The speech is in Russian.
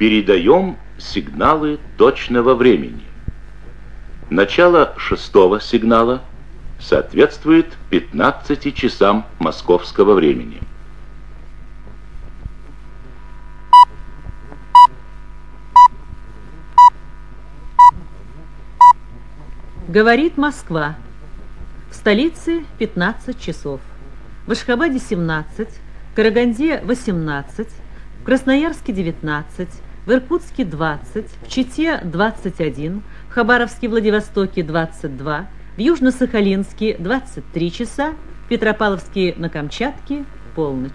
Передаем сигналы точного времени. Начало 6-го сигнала соответствует 15 часам московского времени. Говорит Москва. В столице 15 часов. В Ашхабаде 17, в Караганде 18, в Красноярске 19, в Иркутске 20, в Чите 21, в Хабаровске, Владивостоке 22, в Южно-Сахалинске 23 часа, в Петропавловске на Камчатке полночь.